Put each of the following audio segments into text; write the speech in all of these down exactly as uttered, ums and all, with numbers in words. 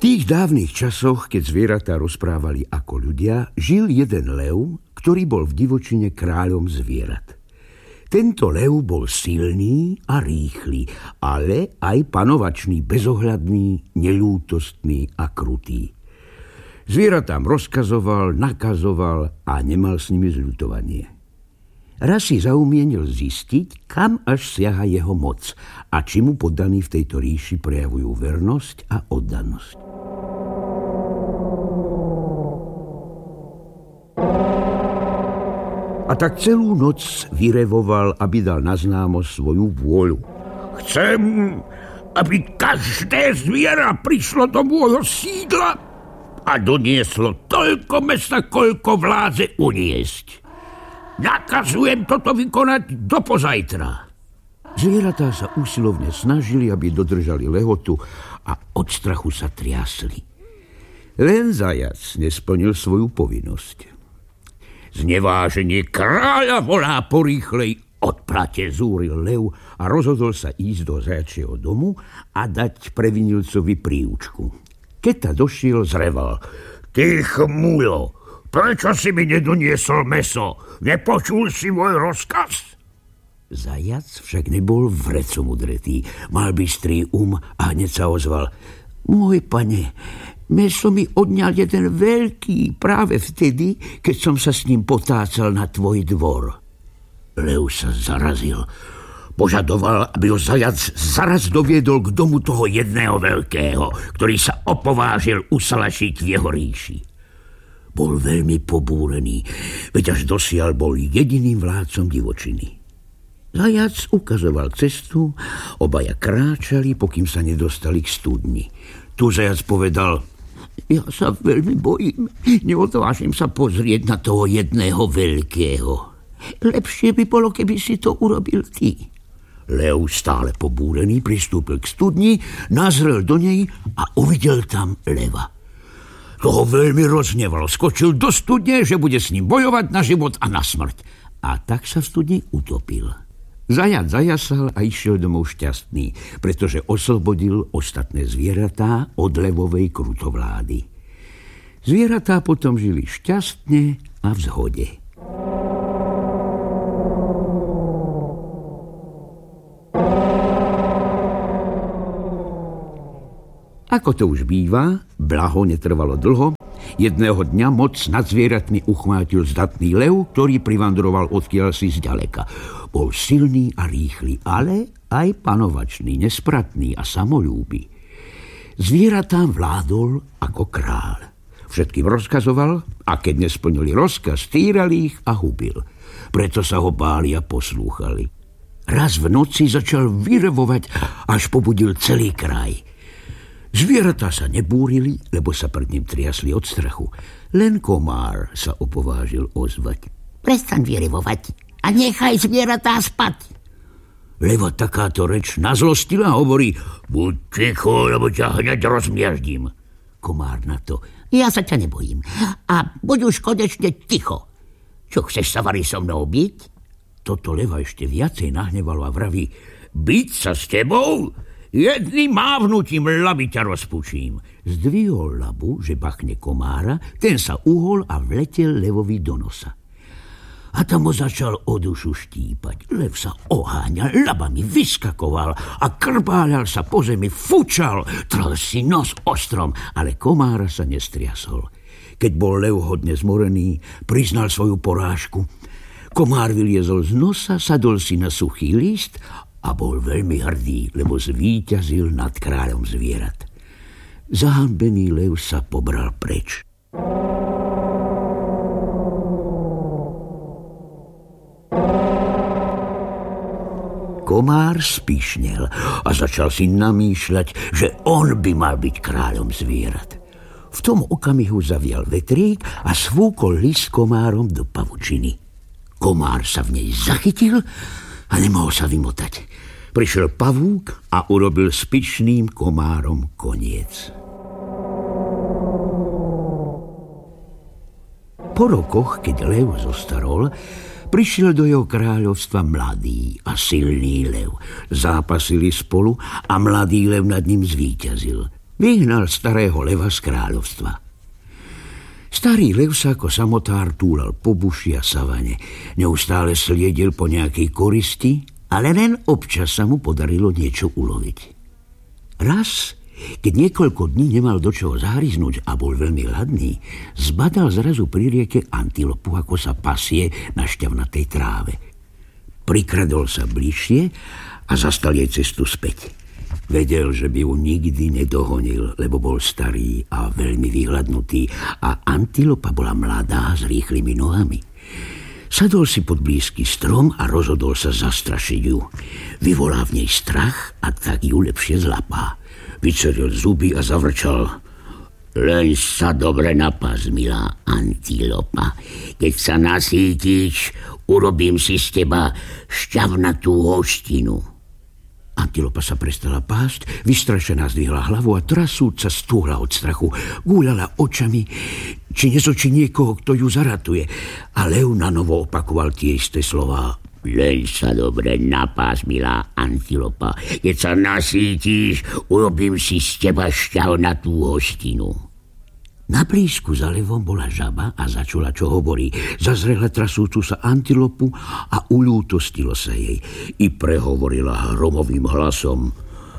tých dávnych časoch, keď zvieratá rozprávali ako ľudia, žil jeden lev, ktorý bol v divočine kráľom zvierat. Tento lev bol silný a rýchly, ale aj panovačný, bezohľadný, neľútostný a krutý. Zvieratám rozkazoval, nakazoval a nemal s nimi zľutovanie. Raz si zaumienil zistiť, kam až siaha jeho moc a či mu poddaní v tejto ríši prejavujú vernosť a oddanosť. A tak celú noc vyrevoval, aby dal na známosť svoju vôľu. Chcem, aby každé zviera prišlo do môjho sídla a donieslo toľko mesa, koľko vládze uniesť. Nakazujem toto vykonať do pozajtra. Zvieratá sa usilovne snažili, aby dodržali lehotu a od strachu sa triasli. Len zajac nesplnil svoju povinnosť. Zneváženie kráľa volá porýchlej odplate, zúril lev a rozhodol sa ísť do zajačieho domu a dať previnilcovi príučku. Keď ta došiel, zreval. Ty chmulo, prečo si mi nedoniesol meso? Nepočul si môj rozkaz? Zajac však nebol vrecom udretý, mal bystrý um a hneď sa ozval. Môj pane, meso mi odňal jeden veľký práve vtedy, keď som sa s ním potácal na tvoj dvor. Lev sa zarazil. Požadoval, aby ho zajac zaraz doviedol k domu toho jedného veľkého, ktorý sa opovážil usalašiť v jeho ríši. Bol veľmi pobúrený, veď až dosiaľ bol jediným vládcom divočiny. Zajac ukazoval cestu, obaja kráčali, pokým sa nedostali k studni. Tu zajac povedal, ja sa veľmi bojím, neodvážim sa pozrieť na toho jedného veľkého. Lepšie by bolo, keby si to urobil ty. Lev, stále pobúrený, pristúpil k studni, nazrel do nej a uvidel tam leva. To ho veľmi roznevalo, skočil do studne, že bude s ním bojovať na život a na smrť. A tak sa v studni utopil. Zajac zajasal a išiel domov šťastný, pretože oslobodil ostatné zvieratá od levovej krutovlády. Zvieratá potom žili šťastne a v zhode. Ako to už býva, blaho netrvalo dlho. Jedného dňa moc nad zvieratmi uchvátil zdatný lev, ktorý privandroval odkiaľ si zďaleka. Bol silný a rýchly, ale aj panovačný, nespratný a samolúby. Zvieratám vládol ako kráľ. Všetkým rozkazoval a keď nesplnili rozkaz, týrali ich a hubil. Preto sa ho báli a poslúchali. Raz v noci začal vyrevovať, až pobudil celý kraj. Zvieratá sa nebúrili, lebo sa pred ním triasli od strachu. Len komár sa opovážil ozvať. Prestaň vyrevovať a nechaj zvieratá spať. Leva takáto reč nazlostila a hovorí, buď ticho, lebo ťa hneď rozmiaždím. Komár na to, ja sa ťa nebojím a buď už konečne ticho. Čo, chceš sa vari so mnou byť? Toto leva ešte viacej nahnevalo a vraví, byť sa s tebou? Jedným mávnutím laby ťa rozpučím. Zdvihol labu, že bachne komára, ten sa uhol a vletel levovi do nosa. A tam ho začal o dušu štípať. Lev sa oháňal, labami vyskakoval a krbáľal sa po zemi, fučal, trel si nos ostrom, ale komára sa nestriasol. Keď bol lev hodne zmorený, priznal svoju porážku. Komár vyliezol z nosa, sadol si na suchý list a bol veľmi hrdý, lebo zvíťazil nad kráľom zvierat. Zahambený lev sa pobral preč. Komár spíšnel a začal si namýšľať, že on by mal byť kráľom zvierat. V tom okamihu zavial vetrík a svúkol list komárom do pavučiny. Komár sa v nej zachytil a nemohol sa vymotať. Prišiel pavúk a urobil s pyšným komárom koniec. Po rokoch, keď lev zostarol, prišiel do jeho kráľovstva mladý a silný lev. Zápasili spolu a mladý lev nad ním zvíťazil. vyhnal starého leva z kráľovstva. Starý lev sa ako samotár túlal po buši a savane. Neustále sliedil po nejakej koristi, ale len občas sa mu podarilo niečo uloviť. Raz, keď niekoľko dní nemal do čoho zahryznúť a bol veľmi hladný, zbadal zrazu pri rieke antilopu, ako sa pasie na šťavnatej tráve. Prikradol sa bližšie a zastal jej cestu späť. Vedel, že by ju nikdy nedohonil, lebo bol starý a veľmi vyhladnutý a antilopa bola mladá s rýchlymi nohami. Sadol si pod blízky strom a rozhodol sa zastrašiť ju. Vyvolá v nej strach a tak ju lepšie zlapá. Vyceril zuby a zavrčal: Len sa dobre napás, milá antilopa. Keď sa nasítiš, urobím si z teba šťavnatú hostinu. Antilopa sa prestala pásť, vystrašená zdvihla hlavu a trasúca stúhla od strachu. Gúľala očami, či nezočí niekoho, kto ju zaratuje. A lev na novo opakoval tie isté slová: Len sa dobre napás, milá antilopa. Keď sa nasítiš, urobím si z teba šťavnatú hostinu. Na blízku za levom bola žaba a začula, čo hovorí. Zazrela trasúcu sa antilopu a uľútostilo sa jej. I prehovorila hromovým hlasom: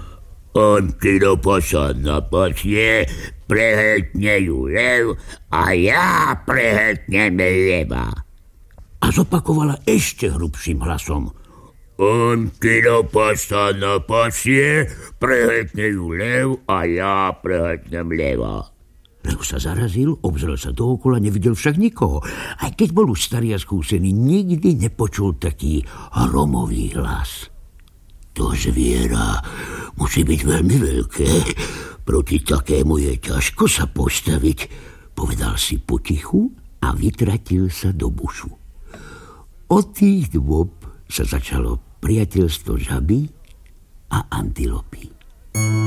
Antilopa sa napasie, prehetne ju lev a ja prehetnem leva. A zopakovala ešte hrubším hlasom: Antilopa sa napasie, prehetne ju lev a ja prehetnem leva. Lev sa zarazil, obzrel sa dookola, nevidel však nikoho. Aj keď bol už starý a skúsený, nikdy nepočul taký hromový hlas. To zviera musí byť veľmi veľké. Proti takému je ťažko sa postaviť, povedal si potichu a vytratil sa do bušu. Od tých dôb sa začalo priateľstvo žaby a antilopy.